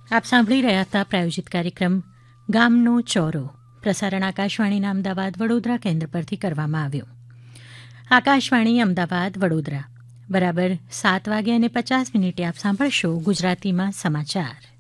આપ સાંભળી રહ્યા હતા પ્રાયોજિત કાર્યક્રમ ગામનો ચોરો. પ્રસારણ આકાશવાણીના અમદાવાદ વડોદરા કેન્દ્ર પરથી કરવામાં આવ્યું. આકાશવાણી અમદાવાદ વડોદરા. બરાબર 7:50 આપ સાંભળશો ગુજરાતીમાં સમાચાર.